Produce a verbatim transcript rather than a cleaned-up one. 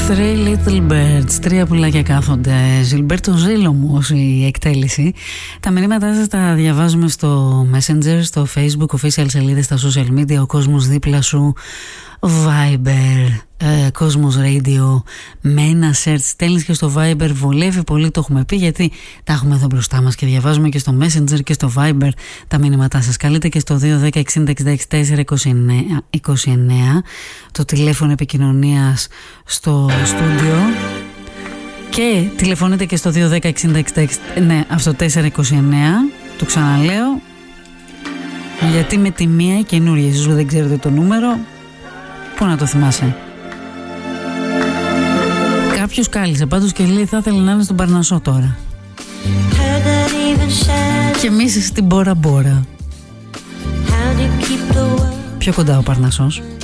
Three Little Birds, τρία πουλάκια κάθονται. Ζιλμπέρτο Ζήλωμος η εκτέλεση. Τα μηνύματά σας τα διαβάζουμε στο Messenger, στο Facebook, official σελίδες, στα social media, ο κόσμος δίπλα σου, Viber, ε, Κόσμος Radio, με ένα search στέλνεις και στο Viber, βολεύει πολύ, το έχουμε πει, γιατί τα έχουμε εδώ μπροστά μας και διαβάζουμε και στο Messenger και στο Viber τα μηνύματά σας. Καλείτε και στο δύο ένα μηδέν εξήντα εξήντα έξι τέσσερα είκοσι εννέα, το τηλέφωνο επικοινωνίας στο στούντιο, και τηλεφωνείτε και στο δύο ένα μηδέν εξήντα εξήντα έξι, ναι, αυτό τέσσερα είκοσι εννέα, το ξαναλέω, γιατί με τη μία καινούργια, εσείς δεν ξέρετε το νούμερο, πού να το θυμάσαι. Κάποιος κάλυσε πάντως και λέει θα ήθελε να είναι στον Παρνασσό τώρα. Και εμείς στην Μπόρα Μπόρα. Πιο κοντά ο Παρνασσός.